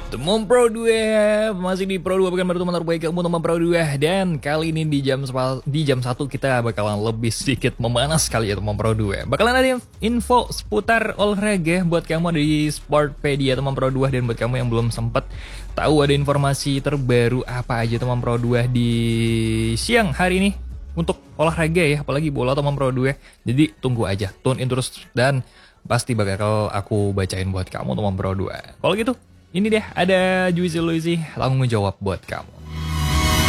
Teman Pro 2 masih di Pro 2 bukan baru teman terbaik kamu teman Pro 2. Dan kali ini di jam 1 kita bakalan lebih sedikit memanas kali ya teman Pro 2. Bakalan ada info seputar olahraga buat kamu di Sportpedia teman Pro 2. Dan buat kamu yang belum sempet tahu ada informasi terbaru apa aja teman Pro 2 di siang hari ini untuk olahraga ya, apalagi bola teman Pro 2. Jadi tunggu aja, tune in terus dan pasti bakal aku bacain buat kamu teman Pro 2. Kalau gitu ini deh, ada Juicy Luizy tanggung jawab buat kamu.